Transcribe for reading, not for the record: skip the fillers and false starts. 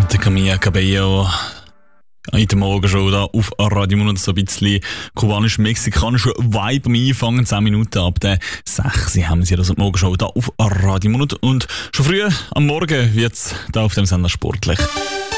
der Camilla Cabello in der Morgenshow da auf Radio Monat, so ein bisschen kubanisch-mexikanischer Vibe am Anfang, 10 Minuten ab der 6 haben sie das Morgenshow da auf Radio Monat und schon früh am Morgen wird es da auf dem Sender sportlich.